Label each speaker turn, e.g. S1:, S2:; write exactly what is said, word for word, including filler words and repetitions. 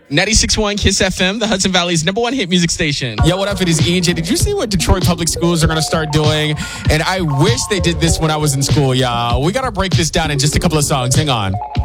S1: ninety-six point one Kiss F M, the Hudson Valley's number one hit music station.
S2: Yo, what up? It is E J. Did you see what Detroit Public Schools are going to start doing? And I wish they did this when I was in school, y'all. We got to break this down in just a couple of songs. Hang on.